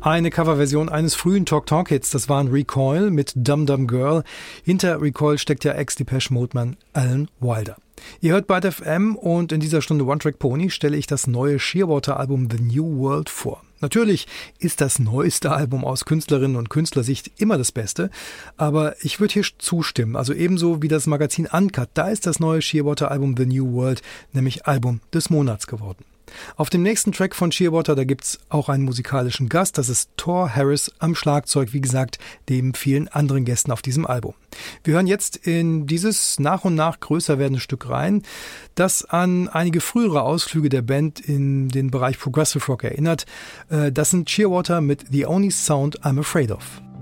Eine Coverversion eines frühen Talk-Talk-Hits, das waren Recoil mit Dum Dum Girl. Hinter Recoil steckt ja Ex-Depeche-Mode-Mann Alan Wilder. Ihr hört Byte FM und in dieser Stunde One Track Pony stelle ich das neue Shearwater-Album The New World vor. Natürlich ist das neueste Album aus Künstlerinnen- und Künstlersicht immer das Beste, aber ich würde hier zustimmen, also ebenso wie das Magazin Uncut, da ist das neue Shearwater-Album The New World nämlich Album des Monats geworden. Auf dem nächsten Track von Shearwater, da gibt's auch einen musikalischen Gast, das ist Thor Harris am Schlagzeug, wie gesagt, neben vielen anderen Gästen auf diesem Album. Wir hören jetzt in dieses nach und nach größer werdende Stück rein, das an einige frühere Ausflüge der Band in den Bereich Progressive Rock erinnert. Das sind Shearwater mit The Only Sound I'm Afraid Of.